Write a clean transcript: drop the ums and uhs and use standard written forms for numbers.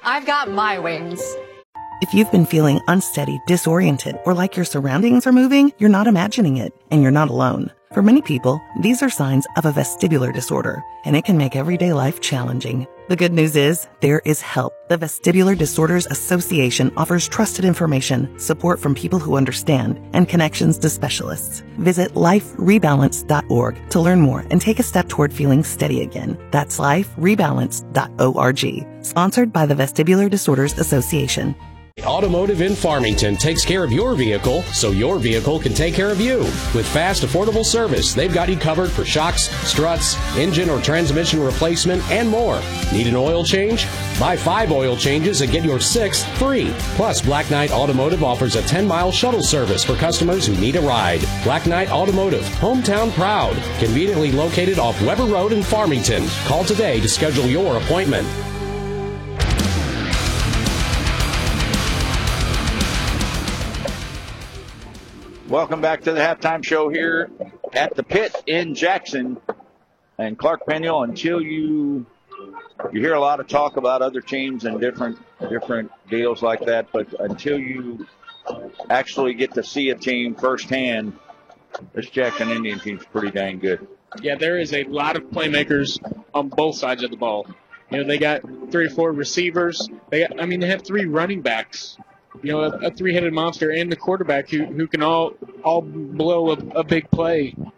I've got my wings. If you've been feeling unsteady, disoriented, or like your surroundings are moving, you're not imagining it, and you're not alone. For many people, these are signs of a vestibular disorder, and it can make everyday life challenging. The good news is, there is help. The Vestibular Disorders Association offers trusted information, support from people who understand, and connections to specialists. Visit liferebalance.org to learn more and take a step toward feeling steady again. That's liferebalance.org. Sponsored by the Vestibular Disorders Association. Automotive in Farmington takes care of your vehicle so your vehicle can take care of you. With fast, affordable service, they've got you covered for shocks, struts, engine or transmission replacement, and more. Need an oil change? Buy 5 oil changes and get your 6th free. Plus, Black Knight Automotive offers a 10-mile shuttle service for customers who need a ride. Black Knight Automotive, hometown proud. Conveniently located off Weber Road in Farmington. Call today to schedule your appointment. Welcome back to the halftime show here at the Pit in Jackson. And Clark Peniel, until you hear a lot of talk about other teams and different deals like that, but until you actually get to see a team firsthand, this Jackson Indian team's pretty dang good. Yeah, there is a lot of playmakers on both sides of the ball. You know, they got 3 or 4 receivers. They have 3 running backs. You know, a 3-headed monster and the quarterback who can all blow a big play.